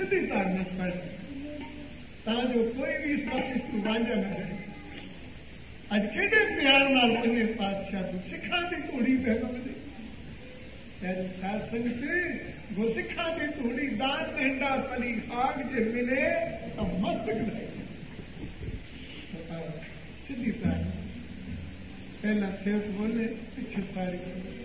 सिद्धि धारणा पढ़ जो कोई भी इस बख्शिश को वांझा न रहे। अज कि प्यार नाल पंजे पातशाह को सिखा की धूड़ी पे बंदे साध संगत वो सिखा की धूड़ी दान मेंढा पली खाग जे मिले तो मस्तक सीधी धारणा। पहला सेवक बोले, पीछे सारी